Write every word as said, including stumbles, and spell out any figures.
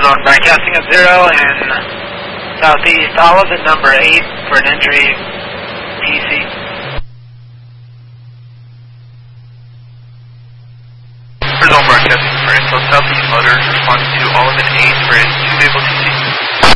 Zone broadcasting at zero and southeast Olive at number eight for an entry T C. Zone broadcasting for info southeast motors responding to Olive and eight for a two vehicle T C.